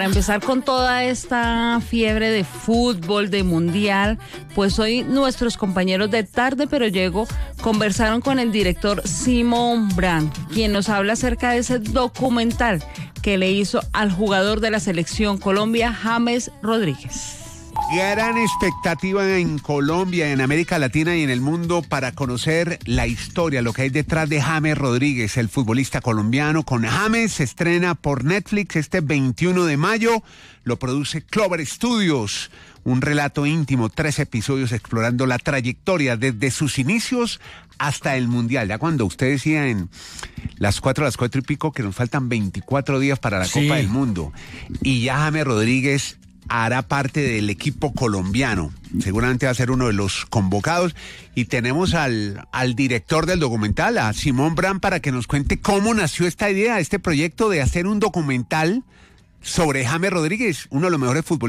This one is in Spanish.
empezar con toda esta fiebre de fútbol, de mundial, pues hoy nuestros compañeros de Tarde Pero Llego conversaron con el director Simón Brand, quien nos habla acerca de ese documental que le hizo al jugador de la selección Colombia, James Rodríguez. Gran expectativa en Colombia, en América Latina y en el mundo para conocer la historia, lo que hay detrás de James Rodríguez, el futbolista colombiano. Con James se estrena por Netflix este 21 de mayo, lo produce Clover Studios. Un relato íntimo, 3 episodios explorando la trayectoria desde sus inicios hasta el Mundial. Ya cuando usted decía en las 4 y pico que nos faltan 24 días para la Copa del Mundo. Y ya James Rodríguez hará parte del equipo colombiano. Seguramente va a ser uno de los convocados. Y tenemos al director del documental, a Simón Brand, para que nos cuente cómo nació esta idea, este proyecto de hacer un documental sobre James Rodríguez, uno de los mejores futbolistas